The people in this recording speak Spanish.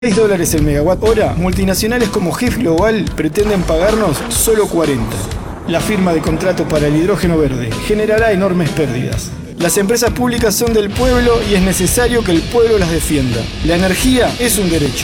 $6 el megawatt hora, multinacionales como GIF Global pretenden pagarnos solo 40. La firma de contrato para el hidrógeno verde generará enormes pérdidas. Las empresas públicas son del pueblo y es necesario que el pueblo las defienda. La energía es un derecho.